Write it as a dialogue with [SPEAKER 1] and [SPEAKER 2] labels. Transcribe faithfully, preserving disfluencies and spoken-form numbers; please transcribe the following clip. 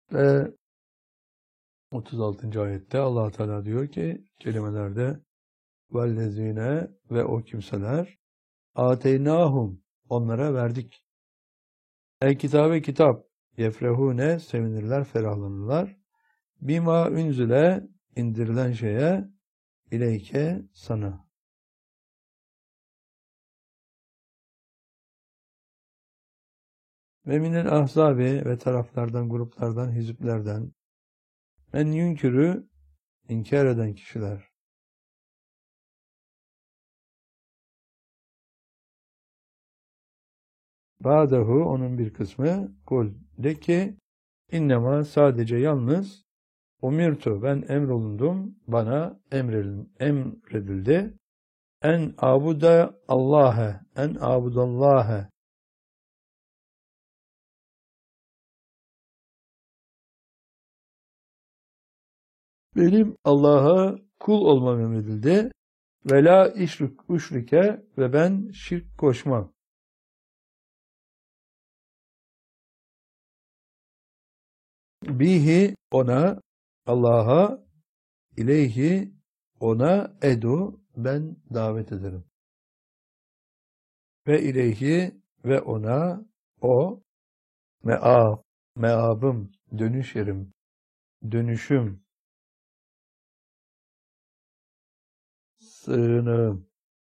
[SPEAKER 1] Ve otuz altıncı ayette Allah Teala diyor ki kelimelerde vellezine ve o kimseler ateynahum onlara verdik. El kitabe kitap yefrehune sevinirler, ferahlanırlar. Bima ünzüle indirilen şeye ileyke sana. Ve minel ahzabi ve taraflardan, gruplardan, hiziplerden en yünkürü inkar eden kişiler. Ba'dahu onun bir kısmı kul de ki innema sadece yalnız umirtu ben emrolundum bana emredildi, emredildi en abuda Allah'e en abudallâhe benim Allah'a kul olmam emredildi ve la işrik üşrike ve ben şirk koşmam. Bihi ona Allah'a ileyhi ona edu ben davet ederim. Ve ileyhi ve ona o me'ab me'abım dönüş yerim dönüşüm sığınığım